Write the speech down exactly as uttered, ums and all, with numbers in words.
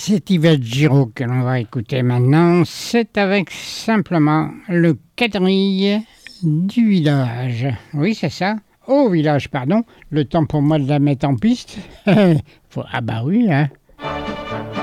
c'est Yvette Giraud que l'on va écouter maintenant. C'est avec simplement le quadrille du village. Oui, c'est ça. Au village, pardon. Le temps pour moi de la mettre en piste. Ah bah oui, hein.